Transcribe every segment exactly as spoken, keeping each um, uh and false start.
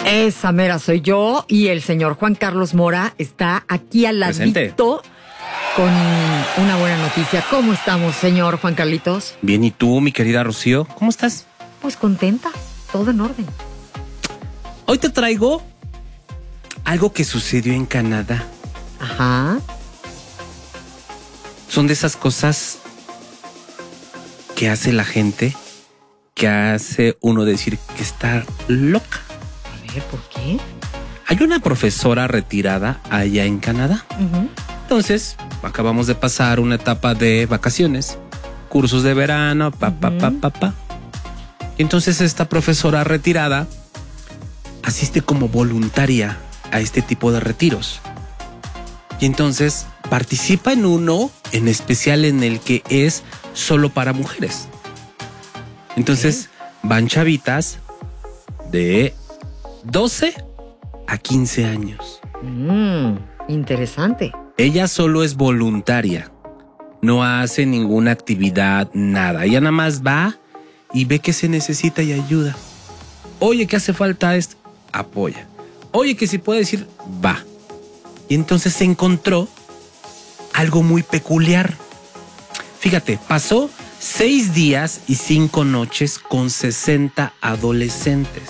Esa mera soy yo y el señor Juan Carlos Mora está aquí al ladito con una buena noticia. ¿Cómo estamos, señor Juan Carlitos? Bien, ¿y tú, mi querida Rocío? ¿Cómo estás? Pues contenta, todo en orden. Hoy te traigo algo que sucedió en Canadá. Ajá. Son de esas cosas que hace la gente, que hace uno decir que está loca. A ver, ¿por qué? Hay una profesora retirada allá en Canadá. Uh-huh. Entonces, acabamos de pasar una etapa de vacaciones, cursos de verano, pa, pa, pa, pa, pa. Y entonces esta profesora retirada asiste como voluntaria a este tipo de retiros. Y entonces participa en uno en especial en el que es solo para mujeres. Entonces van chavitas de doce a quince años. Mm, interesante. Ella solo es voluntaria. No hace ninguna actividad, nada. Ella nada más va y ve que se necesita y ayuda. Oye, ¿qué hace falta esto? Apoya. Oye, que si puede decir, va. Y entonces se encontró algo muy peculiar. Fíjate, pasó seis días y cinco noches con sesenta adolescentes.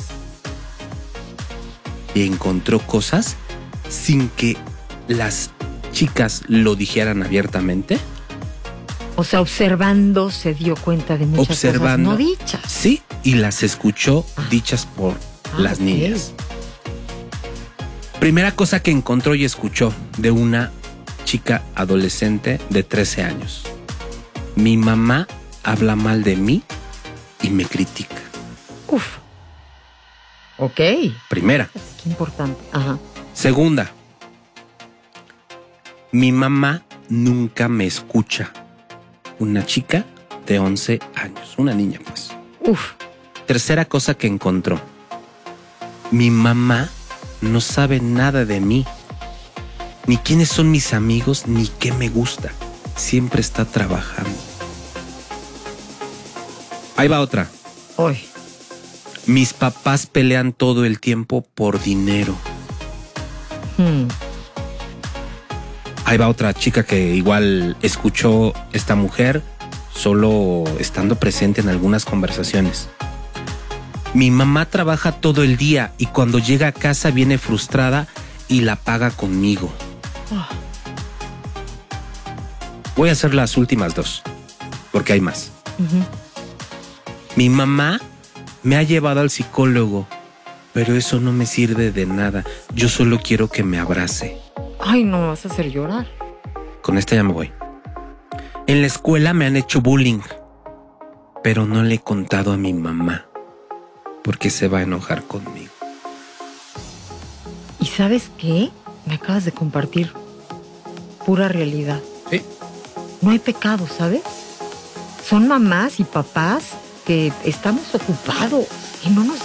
Y encontró cosas sin que las chicas lo dijeran abiertamente. O sea, observando se dio cuenta de muchas Observando, cosas no dichas. Sí, y las escuchó ah. dichas por ah, las okay. niñas. Primera cosa que encontró y escuchó de una chica adolescente de trece años. Mi mamá habla mal de mí y me critica. Uf. Ok. Primera. Qué importante. Ajá. Segunda. Mi mamá nunca me escucha. Una chica de once años. Una niña, pues. Uf. Tercera cosa que encontró. Mi mamá no sabe nada de mí. Ni quiénes son mis amigos, ni qué me gusta. Siempre está trabajando. Ahí va otra. Hoy. Mis papás pelean todo el tiempo por dinero. Hmm. Ahí va otra chica que igual escuchó esta mujer solo estando presente en algunas conversaciones. Mi mamá trabaja todo el día y cuando llega a casa viene frustrada y la paga conmigo. Oh. Voy a hacer las últimas dos, porque hay más. Uh-huh. Mi mamá me ha llevado al psicólogo, pero eso no me sirve de nada. Yo solo quiero que me abrace. Ay, no me vas a hacer llorar. Con esta ya me voy. En la escuela me han hecho bullying, pero no le he contado a mi mamá, porque se va a enojar conmigo. ¿Y sabes qué? Me acabas de compartir pura realidad. ¿Sí? No hay pecado, ¿sabes? Son mamás y papás que estamos ocupados y no nos